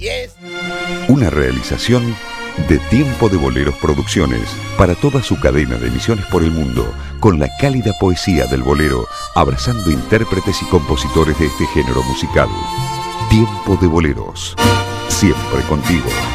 10. Una realización de Tiempo de Boleros Producciones para toda su cadena de emisiones por el mundo, con la cálida poesía del bolero, abrazando intérpretes y compositores de este género musical. Tiempo de Boleros, siempre contigo.